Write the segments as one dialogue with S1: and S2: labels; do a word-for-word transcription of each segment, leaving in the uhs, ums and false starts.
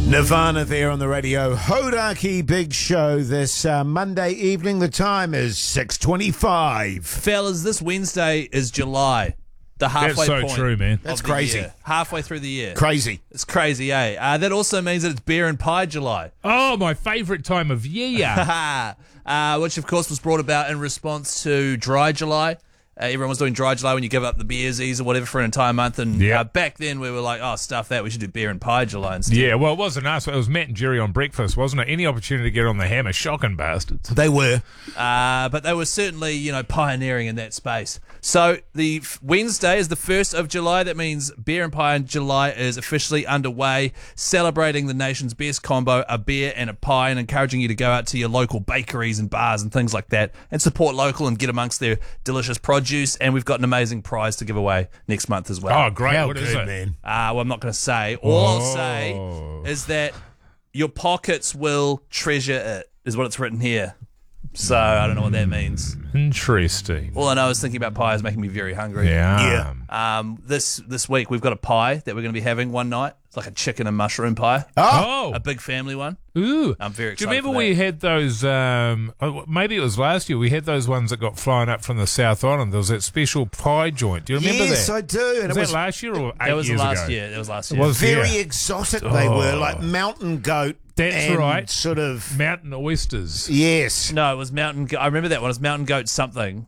S1: Nirvana there on the radio. Hodaki Big Show this uh, Monday evening. The time is six twenty-five.
S2: Fellas, this Wednesday is July. The halfway
S3: That's so
S2: point.
S3: true, man.
S2: of
S1: That's
S2: the
S1: crazy.
S2: year. Halfway through the year.
S1: Crazy.
S2: It's crazy, eh? Uh, that also means that it's Beer and Pie July.
S3: Oh, my favourite time of year.
S2: uh, which, of course, was brought about in response to Dry July. Uh, everyone was doing Dry July when you give up the beersies or whatever for an entire month. And
S3: Yep.
S2: uh, back then we were like, oh, stuff that. We should do Beer and Pie July instead.
S3: Yeah, well, it wasn't us. It was Matt and Jerry on breakfast, wasn't it? Any opportunity to get on the hammer. Shocking bastards.
S1: They were.
S2: Uh, but they were certainly, you know, pioneering in that space. So the f- Wednesday is the first of July. That means Beer and Pie in July is officially underway, celebrating the nation's best combo, a beer and a pie, and encouraging you to go out to your local bakeries and bars and things like that and support local and get amongst their delicious produce. And we've got an amazing prize to give away next month as well.
S3: Oh, great.
S1: How
S3: What is
S1: good,
S3: it?
S1: man.
S2: Uh, well, I'm not going to say. All I'll
S3: Oh.
S2: say is that your pockets will treasure it, is what it's written here. So I don't know what that means.
S3: Interesting.
S2: All I know is thinking about pie is making me very hungry.
S3: Yeah.
S2: Um, this this week we've got a pie that we're going to be having one night. It's like a chicken and mushroom pie,
S1: Oh,
S3: Oh.
S2: a big family one.
S3: Ooh.
S2: I'm very
S3: Do you
S2: excited
S3: remember
S2: for
S3: we
S2: that.
S3: had those, um, oh, maybe it was last year, we had those ones that got flown up from the South Island. There was that special pie joint. Do you remember
S1: yes,
S3: that?
S1: I do. And
S3: was
S1: it was
S3: that last year or eight
S2: That was
S3: years
S2: last
S3: ago?
S2: year. That was last
S3: It
S2: year.
S3: was,
S1: very
S3: yeah.
S1: exotic. They were
S3: Oh.
S1: like mountain goat.
S3: That's
S1: and
S3: right.
S1: Sort of.
S3: Mountain oysters.
S1: Yes.
S2: No, it was mountain. Go- I remember that one. It was mountain goat something.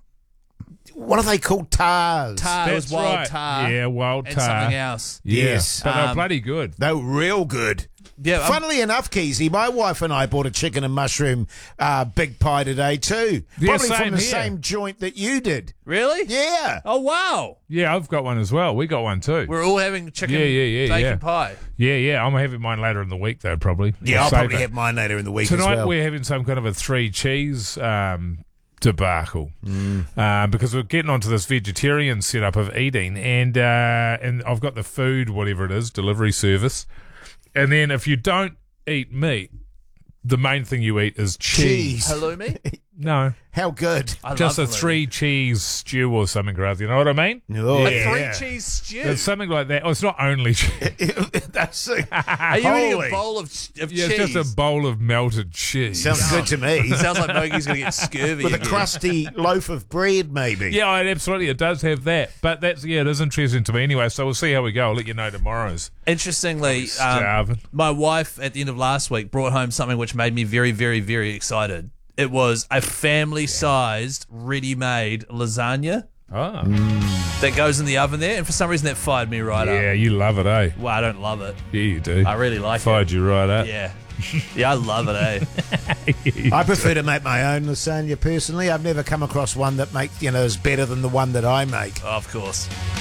S1: What are they called? Tars.
S2: Tar. It was
S3: That's
S2: wild
S3: right.
S2: tar.
S3: Yeah, wild
S2: And
S3: tar.
S2: something else.
S3: Yeah.
S1: Yes.
S3: But they were
S2: Um,
S3: bloody good.
S1: They were real good.
S2: Yeah. I'm-
S1: Funnily enough, Keezy, my wife and I bought a chicken and mushroom uh, big pie today too.
S3: Yeah,
S1: Probably
S3: same
S1: from the
S3: here.
S1: same joint that you did.
S2: really?
S1: Yeah.
S2: Oh wow.
S3: Yeah, I've got one as well. We got one too.
S2: We're all having chicken
S3: Yeah, yeah, yeah,
S2: bacon
S3: yeah.
S2: pie.
S3: Yeah, yeah. I'm having mine later in the week, though, probably.
S1: Yeah, I'll
S3: Save
S1: probably
S3: it.
S1: have mine later in the week
S3: Tonight
S1: as well.
S3: we're having some kind of a three cheese um, debacle
S1: Mm.
S3: uh, because we're getting onto this vegetarian setup of eating, and uh, and I've got the food, whatever it is, delivery service, and then if you don't eat meat, the main thing you eat is cheese.
S1: Cheese.
S2: Halloumi.
S3: No,
S1: How good.
S2: I
S3: just a
S2: love halloumi.
S3: three cheese stew or something or other. You know what I mean?
S1: Oh,
S2: A
S1: yeah.
S2: three
S3: yeah.
S2: cheese stew.
S3: It's something like that. Oh, it's not only cheese.
S1: That's
S2: Are you eating
S1: Holy.
S2: a bowl of, of
S3: Yeah,
S2: cheese?
S3: it's just a bowl of melted cheese.
S1: sounds good to me.
S2: Sounds like Bogey's going to get scurvy
S1: With a
S2: again.
S1: crusty loaf of bread, maybe.
S3: Yeah, it absolutely, it does have that. But that's, yeah, it is interesting to me anyway, so we'll see how we go. I'll let you know tomorrow's.
S2: Interestingly, um,
S3: Starving.
S2: my wife at the end of last week brought home something which made me very, very, very excited. It was a family-sized, ready-made lasagna
S3: Oh.
S2: that goes in the oven there, and for some reason that fired me right up.
S3: Yeah, you love it, eh?
S2: Well, I don't love it.
S3: Yeah, you do.
S2: I really like
S3: Fired you right up.
S2: it. Yeah. Yeah, I love it, eh?
S1: I prefer to make my own lasagna personally. I've never come across one that makes, you know, is better than the one that I make.
S2: Of course.